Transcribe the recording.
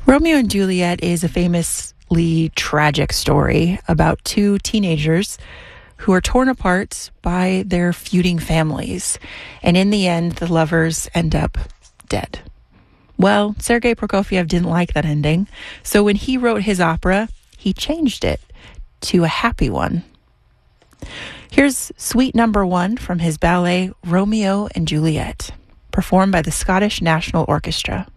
Romeo and Juliet is a famously tragic story about two teenagers who are torn apart by their feuding families. And in the end, the lovers end up dead. Well, Sergei Prokofiev didn't like that ending. So when he wrote his opera, he changed it to a happy one. Here's Suite Number 1 from his ballet Romeo and Juliet, performed by the Scottish National Orchestra.